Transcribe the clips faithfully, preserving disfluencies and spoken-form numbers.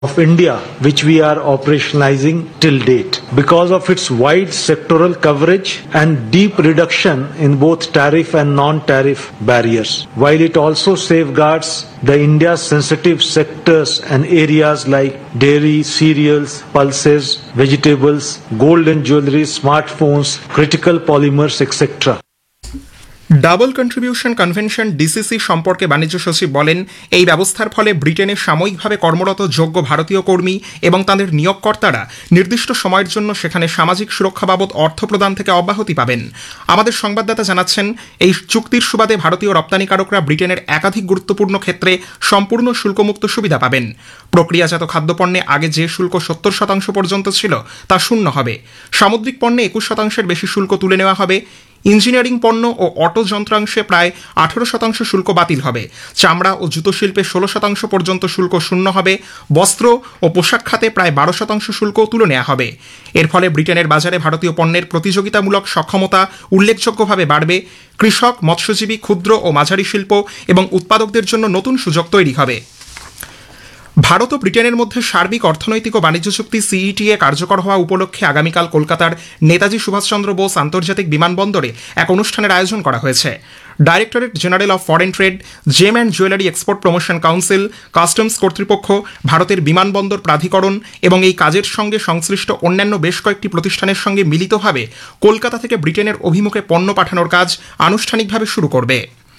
of India, which we are operationalizing till date. Because of its wide sectoral coverage and deep reduction in both tariff and non-tariff barriers, while it also safeguards the India's sensitive sectors and areas like dairy, cereals, pulses, vegetables, gold and jewelry, smartphones, critical polymers, et cetera. Double contribution convention DCC সম্পর্কে বাণিজ্য সচিব বলেন, এই ব্যবস্থার ফলে ব্রিটেনে সাময়িকভাবে কর্মরত যোগ্য ভারতীয় কর্মী এবং তাদের নিয়োগকর্তারা নির্দিষ্ট সময়ের জন্য সেখানে সামাজিক সুরক্ষা বাবদ অর্থ প্রদান থেকে অব্যাহতি পাবেন। আমাদের সংবাদদাতা জানাচ্ছেন, এই চুক্তির সুবাদে ভারতীয় রপ্তানিকারকরা ব্রিটেনের একাধিক গুরুত্বপূর্ণ ক্ষেত্রে সম্পূর্ণ শুল্কমুক্ত সুবিধা পাবেন। প্রক্রিয়াজাত খাদ্যপণ্যে আগে যে শুল্ক সত্তর শতাংশ পর্যন্ত ছিল তা শূন্য হবে। সামুদ্রিক পণ্যে একুশ শতাংশের বেশি শুল্ক তুলে নেওয়া হবে। ইঞ্জিনিয়ারিং পণ্য ও অটো যন্ত্রাংশে প্রায় আঠারো শতাংশ শুল্ক বাতিল হবে। চামড়া ও জুতো শিল্পে ষোলো শতাংশ পর্যন্ত শুল্ক শূন্য হবে। বস্ত্র ও পোশাক খাতে প্রায় বারো শতাংশ শুল্ক তুলে নেওয়া হবে। এর ফলে ব্রিটেনের বাজারে ভারতীয় পণ্যের প্রতিযোগিতামূলক সক্ষমতা উল্লেখযোগ্যভাবে বাড়বে। কৃষক, মৎস্যজীবী, ক্ষুদ্র ও মাঝারি শিল্প এবং উৎপাদকদের জন্য নতুন সুযোগ তৈরি হবে। ভারত ও ব্রিটেনের মধ্যে সার্বিক অর্থনৈতিক ও বাণিজ্য চুক্তি সিইটিএ কার্যকর হওয়া উপলক্ষে আগামীকাল কলকাতার নেতাজি সুভাষচন্দ্র বোস আন্তর্জাতিক বিমানবন্দরে এক অনুষ্ঠানের আয়োজন করা হয়েছে। Directorate general of foreign trade, gem and jewellery export promotion council, customs কর্তৃপক্ষ, ভারতের বিমানবন্দর প্রাধিকরণ এবং এই কাজের সঙ্গে সংশ্লিষ্ট অন্যান্য বেশ কয়েকটি প্রতিষ্ঠানের সঙ্গে মিলিতভাবে কলকাতা থেকে ব্রিটেনের অভিমুখে পণ্য পাঠানোর কাজ আনুষ্ঠানিকভাবে শুরু করবে।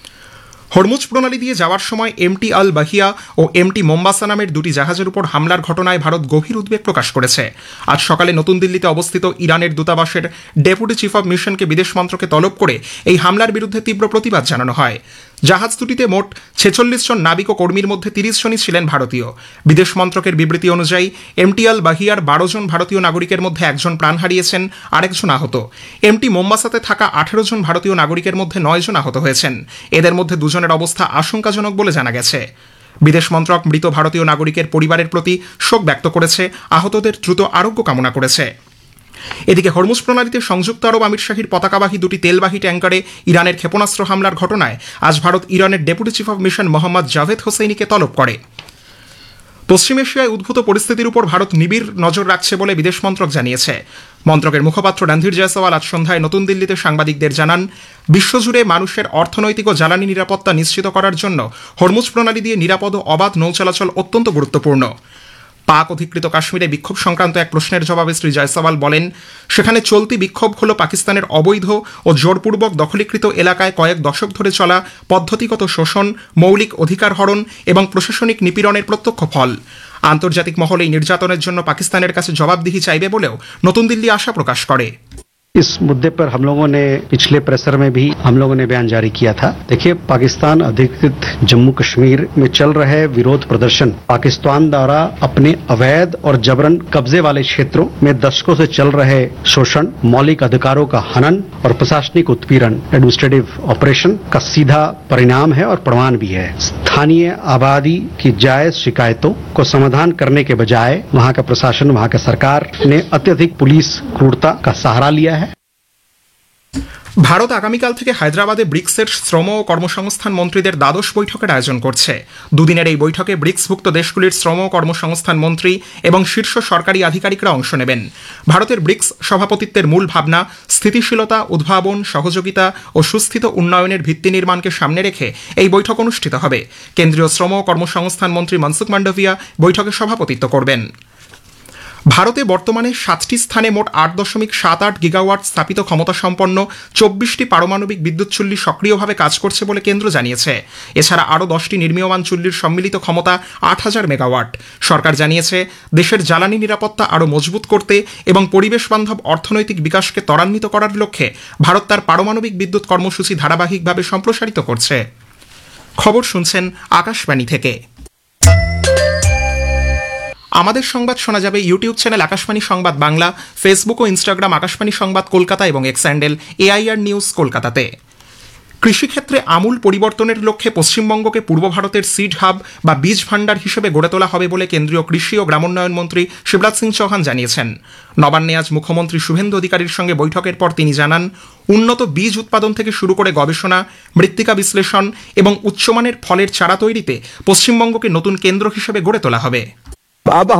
হরমুজ প্রণালী দিয়ে যাওয়ার সময় এমটি আল বাহিয়া ও এমটি মোম্বাসা নামের দুটি জাহাজের উপর হামলার ঘটনায় ভারত গভীর উদ্বেগ প্রকাশ করেছে। আজ সকালে নতুন দিল্লিতে অবস্থিত ইরানের দূতাবাসের ডেপুটি চিফ অব মিশনকে বিদেশ মন্ত্রকে তলব করে এই হামলার বিরুদ্ধে তীব্র প্রতিবাদ জানানো হয়। জাহাজ দুটিতে মোট ছেচল্লিশ জন নাবিক ও কর্মীর মধ্যে তিরিশ জনই ছিলেন ভারতীয়। বিদেশ মন্ত্রকের বিবৃতি অনুযায়ী এমটি আল বাহিয়ার বারো জন ভারতীয় নাগরিকের মধ্যে একজন প্রাণ হারিয়েছেন, আরেকজন আহত। এমটি মোম্বাসাতে থাকা আঠেরো জন ভারতীয় নাগরিকের মধ্যে নয় জন আহত হয়েছেন। এদের মধ্যে দুজনের অবস্থা আশঙ্কাজনক বলে জানা গেছে। বিদেশ মন্ত্রক মৃত ভারতীয় নাগরিকের পরিবারের প্রতি শোক ব্যক্ত করেছে, আহতদের দ্রুত আরোগ্য কামনা করেছে। এদিকে হরমুজ প্রণালীতে সংযুক্ত আরব আমিরশাহীর পতাকাবাহী দুটি তেলবাহী ট্যাঙ্কারে ইরানের ক্ষেপণাস্ত্র হামলার ঘটনায় আজ ভারত ইরানের deputy chief of mission Mohammad Javed হোসেইনিকে তলব করে। পশ্চিম এশিয়ায় উদ্ভূত পরিস্থিতির উপর ভারত নিবিড় নজর রাখছে বলে বিদেশ মন্ত্রক জানিয়েছে। মন্ত্রকের মুখপাত্র রণধীর জয়সওয়াল আজ সন্ধ্যায় নতুন দিল্লিতে সাংবাদিকদের জানান, বিশ্বজুড়ে মানুষের অর্থনৈতিক ও জ্বালানি নিরাপত্তা নিশ্চিত করার জন্য হরমুজ প্রণালী দিয়ে নিরাপদ ও অবাধ নৌ চলাচল অত্যন্ত গুরুত্বপূর্ণ। পাক অধিকৃত কাশ্মীরে বিক্ষোভ সংক্রান্ত এক প্রশ্নের জবাবে শ্রী জয়সওয়াল বলেন, সেখানে চলতি বিক্ষোভ হল পাকিস্তানের অবৈধ ও জোরপূর্বক দখলীকৃত এলাকায় কয়েক দশক ধরে চলা পদ্ধতিগত শোষণ, মৌলিক অধিকার হরণ এবং প্রশাসনিক নিপীড়নের প্রত্যক্ষ ফল। আন্তর্জাতিক মহলে এই নির্যাতনের জন্য পাকিস্তানের কাছে জবাবদিহি চাইবে বলেও নতুন দিল্লি আশা প্রকাশ করে। इस मुद्दे पर हम लोगों ने पिछले प्रेसर में भी हम लोगों ने बयान जारी किया था। देखिए, पाकिस्तान अधिकृत जम्मू कश्मीर में चल रहे विरोध प्रदर्शन पाकिस्तान द्वारा अपने अवैध और जबरन कब्जे वाले क्षेत्रों में दशकों से चल रहे शोषण, मौलिक अधिकारों का हनन और प्रशासनिक उत्पीड़न एडमिनिस्ट्रेटिव ऑपरेशन का सीधा परिणाम है और प्रमाण भी है। स्थानीय आबादी की जायज शिकायतों को समाधान करने के बजाय वहां का प्रशासन, वहां का सरकार ने अत्यधिक पुलिस क्रूरता का सहारा लिया है। ভারত আগামীকাল থেকে হায়দ্রাবাদে ব্রিক্সের শ্রম ও কর্মসংস্থান মন্ত্রীদের দ্বাদশ বৈঠকের আয়োজন করছে। দুদিনের এই বৈঠকে ব্রিক্সভুক্ত দেশগুলির শ্রম ও কর্মসংস্থান মন্ত্রী এবং শীর্ষ সরকারি আধিকারিকরা অংশ নেবেন। ভারতের ব্রিক্স সভাপতিত্বের মূল ভাবনা স্থিতিশীলতা, উদ্ভাবন, সহযোগিতা ও সুস্থিত উন্নয়নের ভিত্তি নির্মাণকে সামনে রেখে এই বৈঠক অনুষ্ঠিত হবে। কেন্দ্রীয় শ্রম ও কর্মসংস্থান মন্ত্রী মনসুখ মান্ডভিয়া বৈঠকে সভাপতিত্ব করবেন। ভারতে বর্তমানে সাতটি স্থানে মোট আট দশমিক সাত আট গিগাওয়াট স্থাপিত ক্ষমতা সম্পন্ন চব্বিশটি পারমাণবিক বিদ্যুৎ চুল্লি সক্রিয়ভাবে কাজ করছে বলে কেন্দ্র জানিয়েছে। এছাড়া আরও দশটি নির্মীয়মান চুল্লির সম্মিলিত ক্ষমতা আট হাজার মেগাওয়াট। সরকার জানিয়েছে, দেশের জ্বালানি নিরাপত্তা আরও মজবুত করতে এবং পরিবেশ বান্ধব অর্থনৈতিক বিকাশকে ত্বরান্বিত করার লক্ষ্যে ভারত তার পারমাণবিক বিদ্যুৎ কর্মসূচি ধারাবাহিকভাবে সম্প্রসারিত করছে। খবর শুনছেন আকাশবাণী থেকে। আমাদের সংবাদ শোনা যাবে ইউটিউব চ্যানেল আকাশবাণী সংবাদ বাংলা, ফেসবুক ও ইনস্টাগ্রাম আকাশবাণী সংবাদ কলকাতা এবং এক্স হ্যান্ডেল এআইআর নিউজ কলকাতাতে। কৃষিক্ষেত্রে আমূল পরিবর্তনের লক্ষ্যে পশ্চিমবঙ্গকে পূর্ব ভারতের সিড হাব বা বীজ ভাণ্ডার হিসেবে গড়ে তোলা হবে বলে কেন্দ্রীয় কৃষি ও গ্রামোন্নয়ন মন্ত্রী শিবরাজ সিং চৌহান জানিয়েছেন। নবান্নে আজ মুখ্যমন্ত্রী শুভেন্দু অধিকারীর সঙ্গে বৈঠকের পর তিনি জানান, উন্নত বীজ উৎপাদন থেকে শুরু করে গবেষণা, মৃত্তিকা বিশ্লেষণ এবং উচ্চমানের ফলের চারা তৈরিতে পশ্চিমবঙ্গকে নতুন কেন্দ্র হিসেবে গড়ে তোলা হবে। अब